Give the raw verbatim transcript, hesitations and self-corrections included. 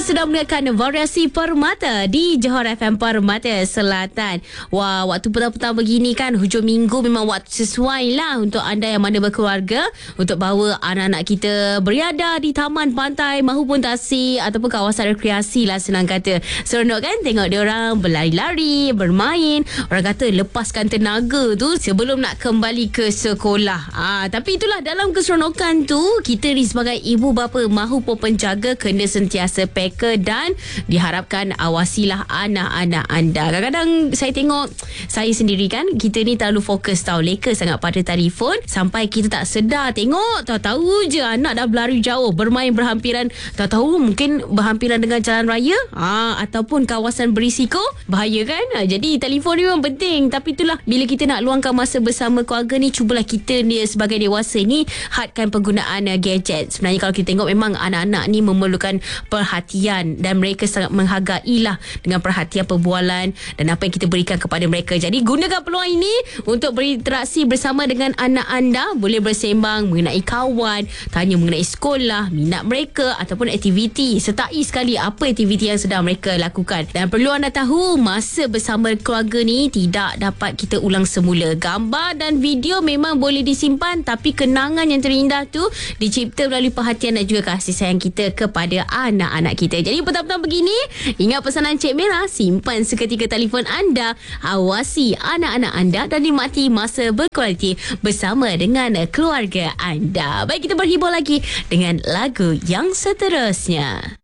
sedang mendengarkan Variasi Permata di Johor F M Permata Selatan. Wah, waktu petang-petang begini kan, hujung minggu memang waktu sesuai lah untuk anda yang mana berkeluarga untuk bawa anak-anak kita beriadah di taman, pantai mahupun tasik ataupun kawasan rekreasi lah senang kata. Seronok kan tengok dia orang berlari-lari, bermain. Orang kata lepaskan tenaga tu sebelum nak kembali ke sekolah. Ah, tapi itulah, dalam keseronokan tu kita ni sebagai ibu bapa mahupun penjaga kena sentiasa peka dan diharapkan awasilah anak-anak anda. Kadang-kadang saya tengok saya sendiri kan, kita ni terlalu fokus tau, leka sangat pada telefon sampai kita tak sedar, tengok tahu-tahu je anak dah berlari jauh, bermain berhampiran, tahu-tahu mungkin berhampiran dengan jalan raya ah, ataupun kawasan berisiko, bahaya kan. Ah, jadi telefon ni memang penting, tapi itulah, bila kita nak luangkan masa bersama keluarga ni, cubalah kita ni sebagai dewasa ni hadkan penggunaan uh, gadget. Sebenarnya kalau kita tengok memang anak-anak ni memerlukan perhatian dan mereka sangat menghargailah dengan perhatian perbualan dan apa yang kita berikan kepada mereka. Jadi gunakan peluang ini untuk berinteraksi bersama dengan anak anda, boleh bersembang mengenai kawan, tanya mengenai sekolah, minat mereka ataupun aktiviti, sertai sekali apa aktiviti yang sedang mereka lakukan. Dan perlu anda tahu, masa bersama keluarga ni tidak dapat kita ulang semula. Gambar dan video memang boleh disimpan, tapi kenangan yang terindah tu dicipta melalui perhatian dan juga kasih sayang kita kepada anak-anak kita. Jadi petang-petang begini, ingat pesanan Cik Merah, simpan seketika telefon anda, awasi anak-anak anda dan nikmati masa berkualiti bersama dengan keluarga anda. Baik, kita berhibur lagi dengan lagu yang seterusnya.